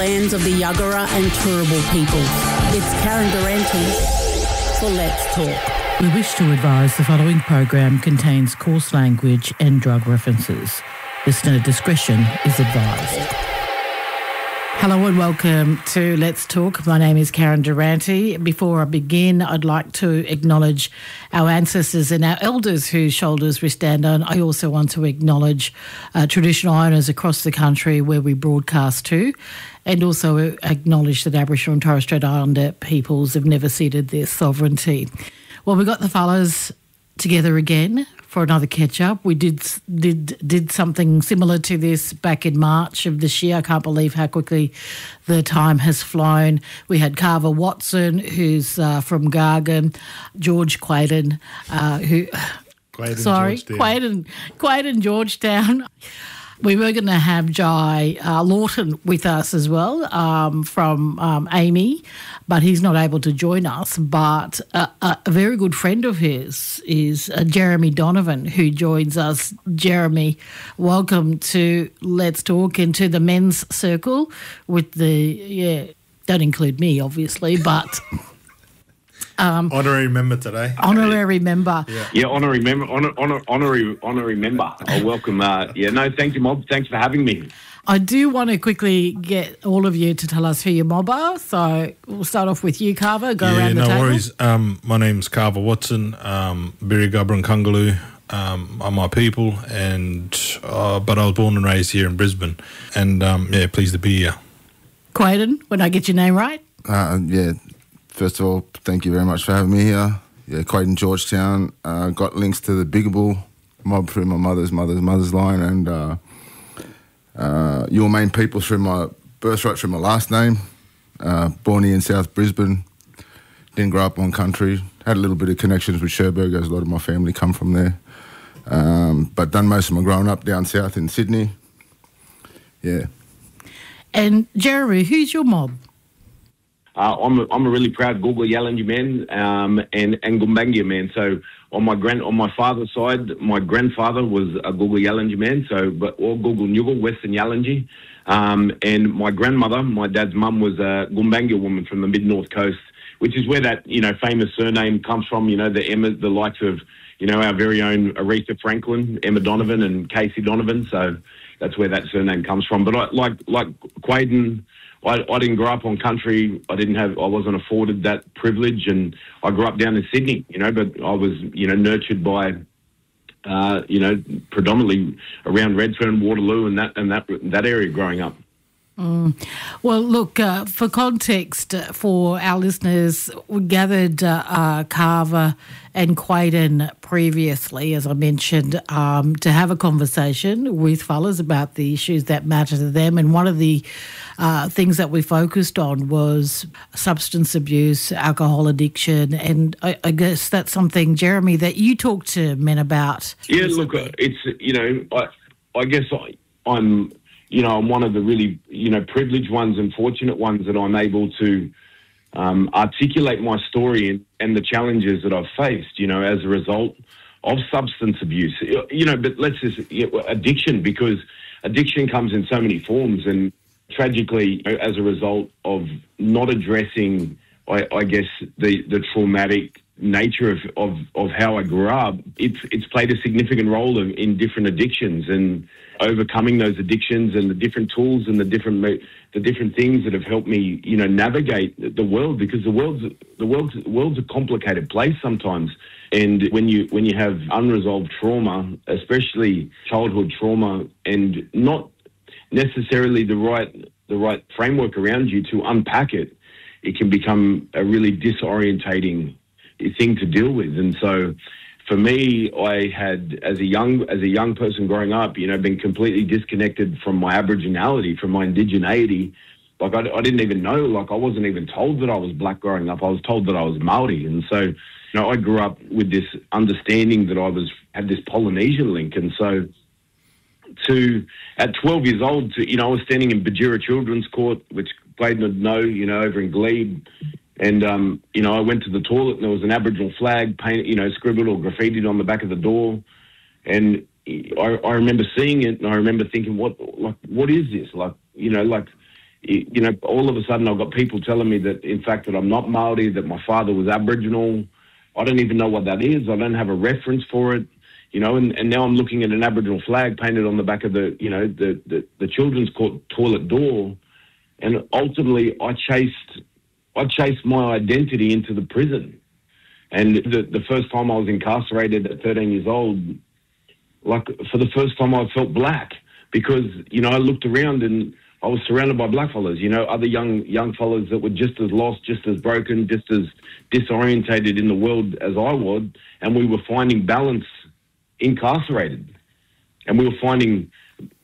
Lands of the Yagara and Turrbal peoples. It's Karen Durante for Let's Talk. We wish to advise the following program contains coarse language and drug references. Listener discretion is advised. Hello and welcome to Let's Talk. My name is Karen Durante. Before I begin, I'd like to acknowledge our ancestors and our elders whose shoulders we stand on. I also want to acknowledge traditional owners across the country where we broadcast to, and also acknowledge that Aboriginal and Torres Strait Islander peoples have never ceded their sovereignty. Well, we got the fellas together again for another catch-up. We did something similar to this back in March of this year. I can't believe how quickly the time has flown. We had Carver Watson, who's from Gargan, George Quaden, Quaden, Georgetown. We were going to have Jai Lawton with us as well from Amy, but he's not able to join us. But a very good friend of his is Jeremy Donovan, who joins us. Jeremy, welcome to Let's Talk and to the men's circle with don't include me, obviously, but... honorary member today. Honorary member. Yeah, honorary member. Honorary member. Oh, welcome. Thank you, Mob. Thanks for having me. I do want to quickly get all of you to tell us who your mob are. So we'll start off with you, Carver. Go around the table. No worries. My name's Carver Watson, Birrigubba and Kungaloo are my people, and but I was born and raised here in Brisbane, and pleased to be here. Quaden, when I get your name right? First of all, thank you very much for having me here. Yeah, Quaden, Georgetown. Got links to the Bigable mob through my mother's line, and your main people through my birthright, through my last name. Born here in South Brisbane. Didn't grow up on country. Had a little bit of connections with Cherbourg, as a lot of my family come from there. But done most of my growing up down south in Sydney. Yeah. And Jeremy, who's your mob? I'm a really proud Googla Yalanji man and Gumbaynggirr man. So on my father's side, my grandfather was a Googla Yalanji man. So but all Googla Nyugal, Western Yalanji, and my grandmother, my dad's mum, was a Gumbaynggirr woman from the mid north coast, which is where that famous surname comes from. The likes of our very own Aretha Franklin, Emma Donovan, and Casey Donovan. So that's where that surname comes from. But like Quaden, I didn't grow up on country. I wasn't afforded that privilege, and I grew up down in Sydney, but I was, nurtured by, predominantly around Redfern, Waterloo, and that area growing up. Well, look, for context for our listeners, we gathered Carver and Quaden previously, as I mentioned, to have a conversation with fellas about the issues that matter to them. And one of the things that we focused on was substance abuse, alcohol addiction, and I guess that's something, Jeremy, that you talk to men about. Yeah, look, it's, I guess I'm... I'm one of the really, privileged ones and fortunate ones that I'm able to articulate my story and the challenges that I've faced, as a result of substance abuse. But let's just, addiction, because addiction comes in so many forms, and tragically, as a result of not addressing, I guess, the traumatic nature of how I grew up, it's played a significant role in different addictions, and overcoming those addictions and the different tools and the different things that have helped me, navigate the world, because the world's a complicated place sometimes. And when you have unresolved trauma, especially childhood trauma, and not necessarily the right framework around you to unpack it, it can become a really disorientating thing to deal with. And so for me, I had, as a young person growing up, been completely disconnected from my Aboriginality, from my indigeneity. Like I didn't even know, I wasn't even told that I was black growing up. I was told that I was Maori. And so, I grew up with this understanding that I had this Polynesian link. And so at 12 years old, I was standing in Bajura Children's Court, which Quaden would know, over in Glebe. And, I went to the toilet and there was an Aboriginal flag painted, scribbled or graffitied on the back of the door. And I remember seeing it, and I remember thinking, what is this? you know, all of a sudden I've got people telling me that, in fact, that I'm not Maori, that my father was Aboriginal. I don't even know what that is. I don't have a reference for it, you know, and now I'm looking at an Aboriginal flag painted on the back of the, you know, the children's court toilet door. And ultimately I chased my identity into the prison. And the first time I was incarcerated at 13 years old, like for the first time I felt black, because, you know, I looked around and I was surrounded by black fellas, you know, other young fellas that were just as lost, just as broken, just as disorientated in the world as I was, and we were finding balance incarcerated, and we were finding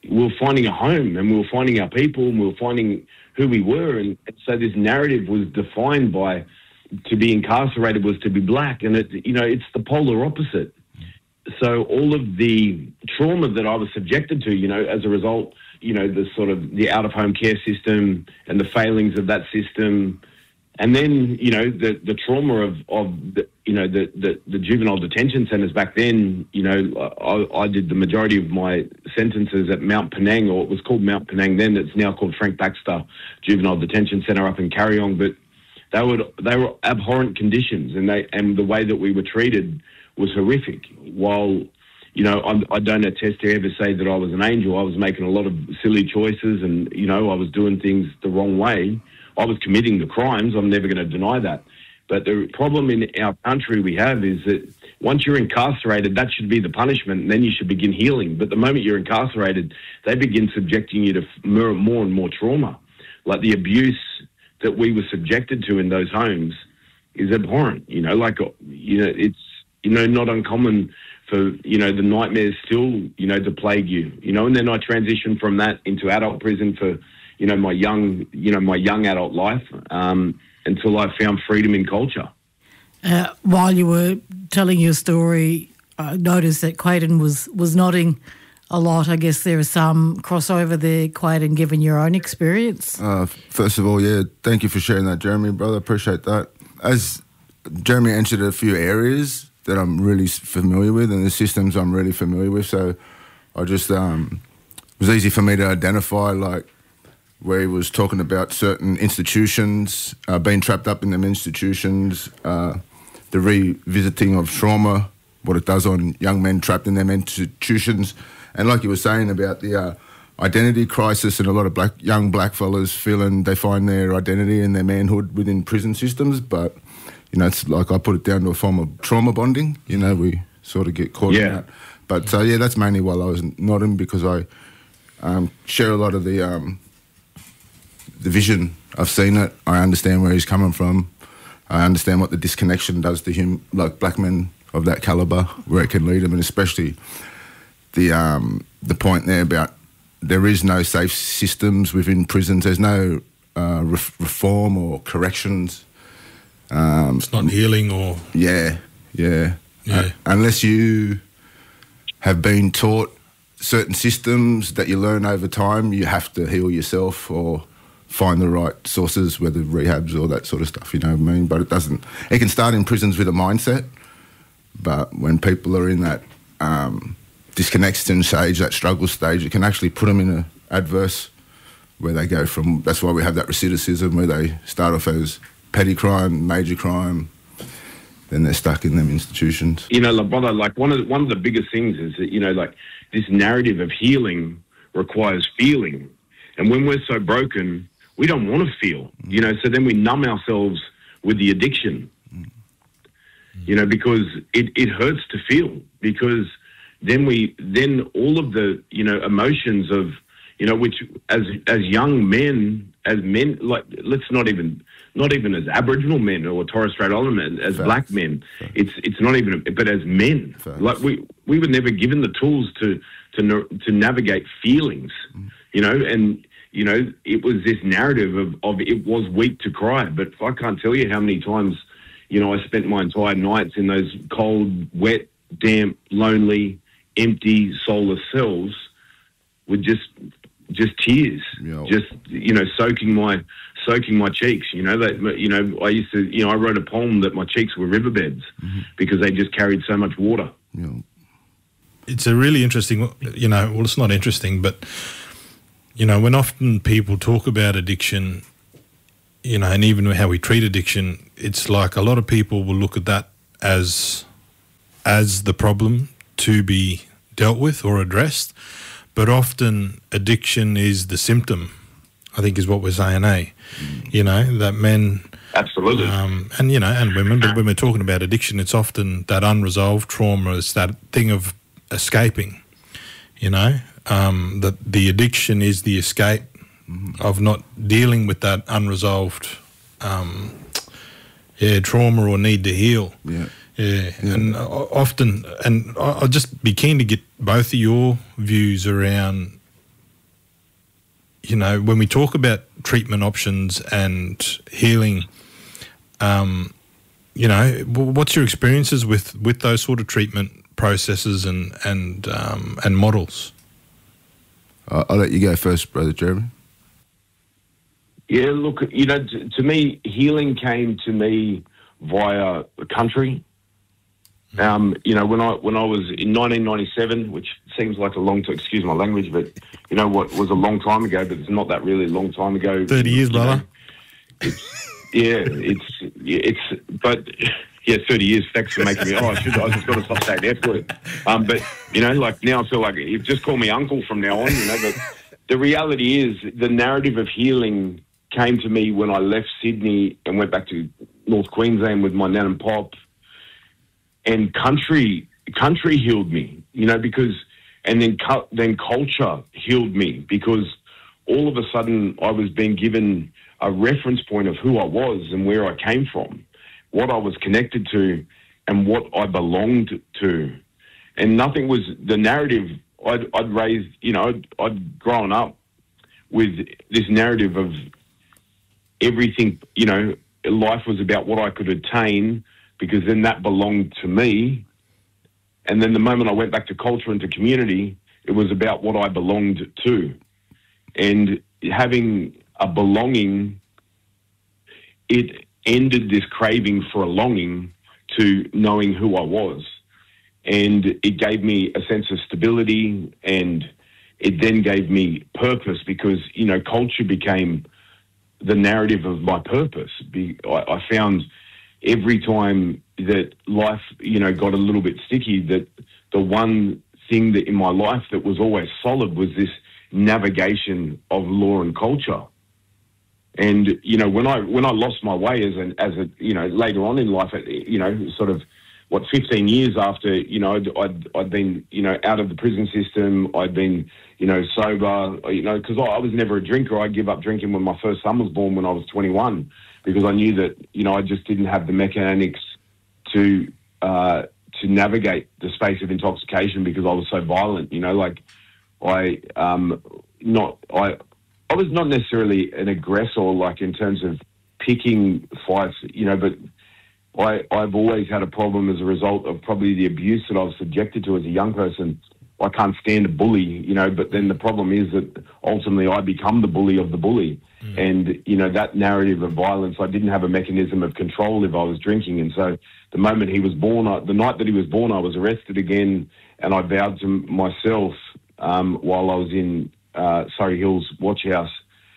a home, and we were finding our people, and we were finding who we were, and so this narrative was defined by, to be incarcerated was to be black, and it, you know, it's the polar opposite. So all of the trauma that I was subjected to, you know, as a result, you know, the sort of the out-of-home care system and the failings of that system, and then, you know, the trauma of the, you know, the juvenile detention centres back then. You know, I did the majority of my sentences at Mount Penang, or it was called Mount Penang then. It's now called Frank Baxter Juvenile Detention Centre up in Kariong. But they were abhorrent conditions, and the way that we were treated was horrific. While, you know, I don't attest to ever say that I was an angel. I was making a lot of silly choices, and, you know, I was doing things the wrong way. I was committing the crimes. I'm never going to deny that. But the problem in our country we have is that once you're incarcerated, that should be the punishment, and then you should begin healing. But the moment you're incarcerated, they begin subjecting you to more and more trauma. Like the abuse that we were subjected to in those homes is abhorrent. You know, like, you know, it's, you know, not uncommon for, you know, the nightmares still, you know, to plague you, you know. And then I transitioned from that into adult prison for, you know, my young adult life, until I found freedom in culture. While you were telling your story, I noticed that Quayden was nodding a lot. I guess there is some crossover there, Quayden, given your own experience. First of all, yeah, thank you for sharing that, Jeremy, brother. Appreciate that. As Jeremy entered a few areas that I'm really familiar with, and the systems I'm really familiar with, so I just, it was easy for me to identify, like, where he was talking about certain institutions, being trapped up in them institutions, the revisiting of trauma, what it does on young men trapped in them institutions. And like you were saying about the identity crisis, and a lot of young black fellas feeling they find their identity and their manhood within prison systems. But, you know, it's like I put it down to a form of trauma bonding. You know, we sort of get caught in that. But, yeah, that's mainly why I was nodding, because I share a lot of the vision. I've seen it. I understand where he's coming from. I understand what the disconnection does to him, like black men of that calibre, where it can lead them, and especially the point there about there is no safe systems within prisons. There's no reform or corrections. It's not healing or... Yeah. Unless you have been taught certain systems that you learn over time, you have to heal yourself or find the right sources, whether rehabs or that sort of stuff, you know what I mean? But it can start in prisons with a mindset, but when people are in that disconnection stage, that struggle stage, it can actually put them in an adverse where they go from, that's why we have that recidivism, where they start off as petty crime, major crime, then they're stuck in them institutions. You know, like, brother, like one of the biggest things is that, you know, like this narrative of healing requires feeling. And when we're so broken, we don't want to feel, you know, so then we numb ourselves with the addiction, you know, because it hurts to feel, because then all of the, you know, emotions of, you know, which as young men, as men, like, let's not even as Aboriginal men or Torres Strait Islander men, as black men, it's not even, but as men, like we were never given the tools to navigate feelings, you know, and, you know, it was this narrative of it was weak to cry, but I can't tell you how many times, you know, I spent my entire nights in those cold, wet, damp, lonely, empty, soulless cells with just tears, just, you know, soaking my cheeks. You know, that, you know, I used to, you know, I wrote a poem that my cheeks were riverbeds because they just carried so much water. It's a really interesting, you know, well, it's not interesting, but when often people talk about addiction, and even how we treat addiction, it's like a lot of people will look at that as the problem to be dealt with or addressed, but often addiction is the symptom, I think is what we're saying, that men... Absolutely. And women, but when we're talking about addiction, it's often that unresolved trauma, it's that thing of escaping, that the addiction is the escape of not dealing with that unresolved trauma or need to heal. Yeah. And often, and I'll just be keen to get both of your views around, when we talk about treatment options and healing, what's your experiences with those sort of treatment processes and models? I'll let you go first, Brother Jeremy. Yeah, look, to me, healing came to me via the country. When I was in 1997, which seems like a long time, excuse my language, but what was a long time ago, but it's not that really a long time ago. 30 years, brother. 30 years. Thanks for making me. I just got to stop saying that word. But now I feel like you just call me uncle from now on. But the reality is, the narrative of healing came to me when I left Sydney and went back to North Queensland with my nan and pop, and country healed me. Because and then culture healed me, because all of a sudden I was being given a reference point of who I was and where I came from, what I was connected to, and what I belonged to. And nothing was the narrative I'd raised, I'd grown up with this narrative of everything, life was about what I could attain, because then that belonged to me. And then the moment I went back to culture and to community, it was about what I belonged to. And having a belonging, it ended this craving for a longing to knowing who I was. And it gave me a sense of stability, and it then gave me purpose, because, culture became the narrative of my purpose. I found every time that life, got a little bit sticky, that the one thing that in my life that was always solid was this navigation of law and culture. And when I lost my way as a later on in life, sort of 15 years after I'd been out of the prison system, I'd been sober, because I was never a drinker. I gave up drinking when my first son was born when I was 21, because I knew that I just didn't have the mechanics to navigate the space of intoxication, because I was so violent. I was not necessarily an aggressor, like in terms of picking fights, but I've always had a problem as a result of probably the abuse that I was subjected to as a young person. I can't stand a bully, but then the problem is that ultimately I become the bully of the bully. And, that narrative of violence, I didn't have a mechanism of control if I was drinking. And so the moment he was born, the night that he was born, I was arrested again, and I vowed to myself while I was in Surrey Hills Watch House,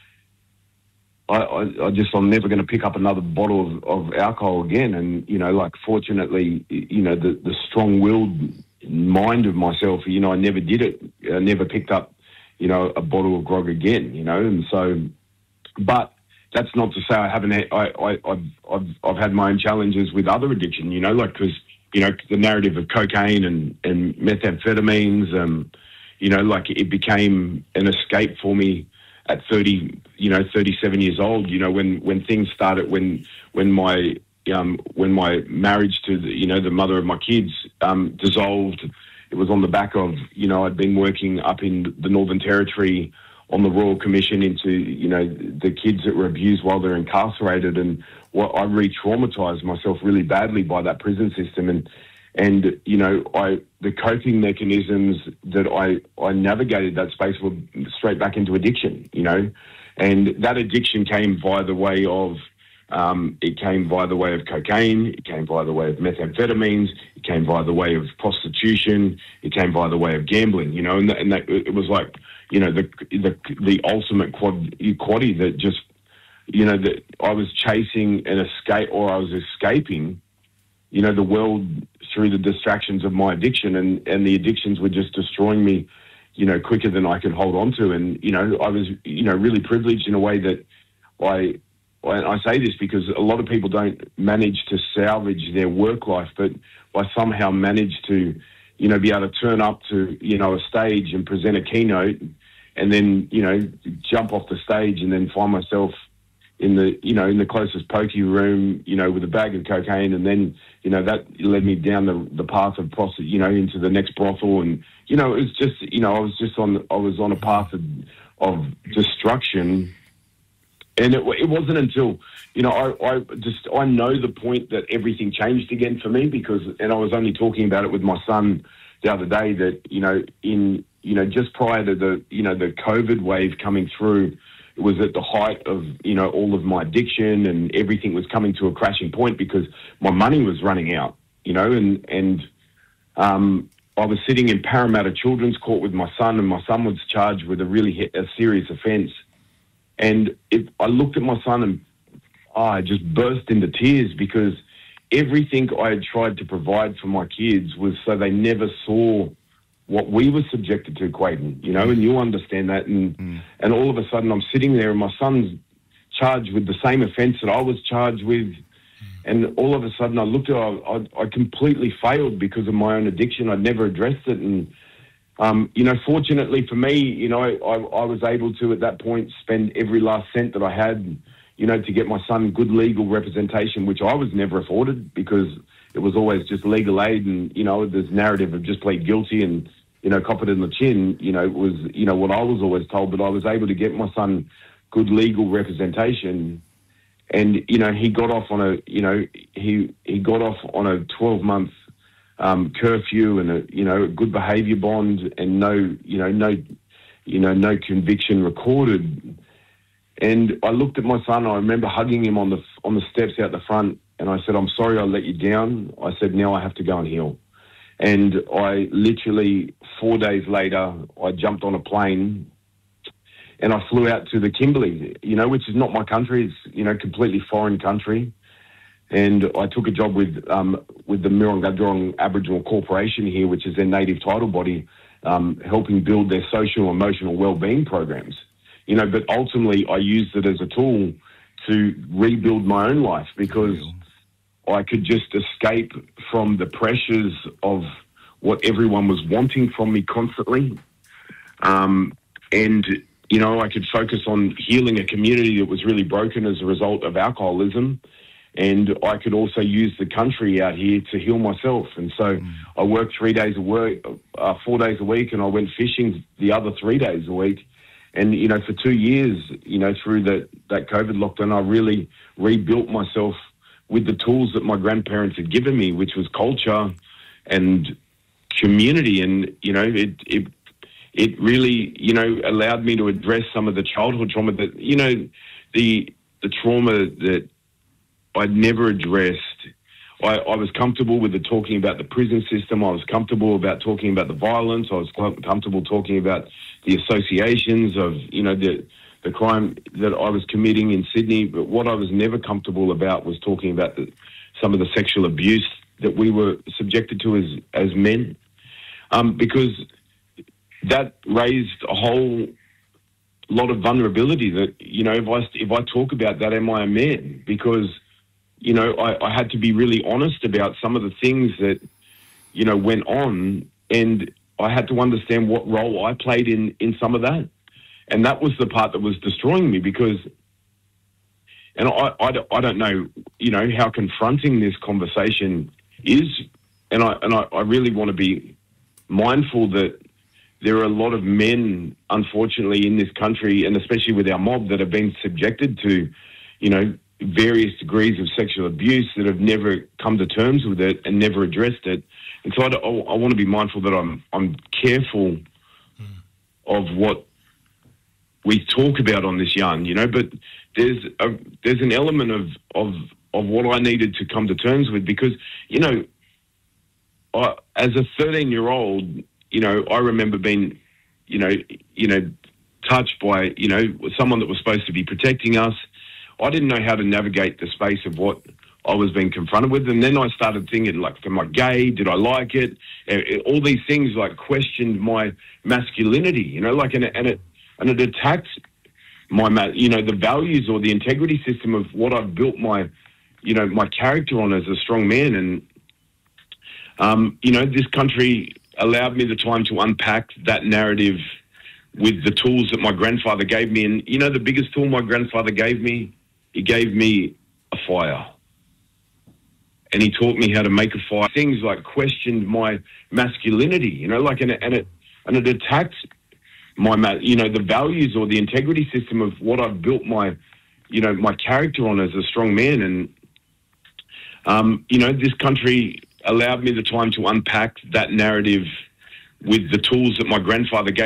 I'm never going to pick up another bottle of alcohol again. And, fortunately, the strong-willed mind of myself, I never did it. I never picked up, a bottle of grog again, and so, but that's not to say I haven't I've had my own challenges with other addiction, because, the narrative of cocaine and methamphetamines, it became an escape for me at 37 years old, when things started, when my marriage to the mother of my kids dissolved. It was on the back of, I'd been working up in the Northern Territory on the Royal Commission into, the kids that were abused while they're incarcerated, and I re-traumatized myself really badly by that prison system. And the coping mechanisms that I navigated that space were straight back into addiction, and that addiction came by the way of It came via the way of cocaine. It came via the way of methamphetamines. It came via the way of prostitution. It came via the way of gambling. You know, and that it was like, you know, the ultimate quaddie that just, you know, that I was chasing an escape, or I was escaping, you know, the world through the distractions of my addiction, and the addictions were just destroying me, you know, quicker than I could hold on to. And, you know, I was, you know, really privileged in a way that I say this because a lot of people don't manage to salvage their work life, but I somehow managed to, you know, be able to turn up to, you know, a stage and present a keynote, and then, you know, jump off the stage and then find myself in the, you know, in the closest pokey room, you know, with a bag of cocaine. And then, you know, that led me down the path of you know, into the next brothel. And, you know, it was just, you know, I was on a path of destruction. And it wasn't until, you know, I know the point that everything changed again for me, because, and I was only talking about it with my son the other day, that, you know, just prior to the COVID wave coming through, it was at the height of, you know, all of my addiction, and everything was coming to a crashing point because my money was running out, you know, and I was sitting in Parramatta Children's Court with my son, and my son was charged with a serious offence. And I looked at my son and I just burst into tears, because everything I had tried to provide for my kids was so they never saw what we were subjected to, Quayden, you know, and you'll understand that. And all of a sudden I'm sitting there and my son's charged with the same offence that I was charged with. And all of a sudden I looked at it, I completely failed because of my own addiction. I'd never addressed it. And, you know, fortunately for me, you know, I was able to, at that point, spend every last cent that I had, you know, to get my son good legal representation, which I was never afforded, because it was always just legal aid. And, you know, this narrative of just plead guilty and, you know, cop it in the chin, you know, was, you know, what I was always told. But I was able to get my son good legal representation. And, you know, he got off on he got off on a 12-month curfew and a good behaviour bond, and no conviction recorded. And I looked at my son. I remember hugging him on the steps out the front, and I said, "I'm sorry I let you down." I said, "Now I have to go and heal." And I literally 4 days later, I jumped on a plane and I flew out to the Kimberley, you know, which is not my country. It's, you know, completely foreign country. And I took a job with the Mirongadrong Aboriginal Corporation here, which is their native title body, helping build their social and emotional wellbeing programs. You know, but ultimately I used it as a tool to rebuild my own life, because I could just escape from the pressures of what everyone was wanting from me constantly. And, you know, I could focus on healing a community that was really broken as a result of alcoholism. And I could also use the country out here to heal myself. And so I worked 4 days a week, and I went fishing the other 3 days a week. And, you know, for 2 years, you know, through that COVID lockdown, I really rebuilt myself with the tools that my grandparents had given me, which was culture and community. And, you know, it really, you know, allowed me to address some of the childhood trauma that, you know, the trauma that I'd never addressed. I was comfortable with talking about the prison system. I was comfortable about talking about the violence. I was comfortable talking about the associations of, you know, the crime that I was committing in Sydney. But what I was never comfortable about was talking about some of the sexual abuse that we were subjected to as men, because that raised a whole lot of vulnerability that, you know, if I talk about that, am I a man? Because, you know, I had to be really honest about some of the things that, you know, went on, and I had to understand what role I played in some of that. And that was the part that was destroying me, because, and I don't know, you know, how confronting this conversation is. And I really want to be mindful that there are a lot of men, unfortunately, in this country, and especially with our mob, that have been subjected to, you know, various degrees of sexual abuse, that have never come to terms with it and never addressed it. And so I want to be mindful that I'm careful of what we talk about on this yarn, you know, but there's an element of what I needed to come to terms with, because, you know, as a 13-year-old, you know, I remember being, you know, touched by, you know, someone that was supposed to be protecting us. I didn't know how to navigate the space of what I was being confronted with. And then I started thinking, like, am I gay? Did I like it? All these things, like, questioned my masculinity, you know, like, and it attacked my, you know, the values or the integrity system of what I've built my, you know, my character on as a strong man. And, you know, this country allowed me the time to unpack that narrative with the tools that my grandfather gave me. And, you know, the biggest tool my grandfather gave me, he gave me a fire. And he taught me how to make a fire. Things like questioned my masculinity, you know, like, and it attacked my, you know, the values or the integrity system of what I've built my, you know, my character on as a strong man. And, you know, this country allowed me the time to unpack that narrative with the tools that my grandfather gave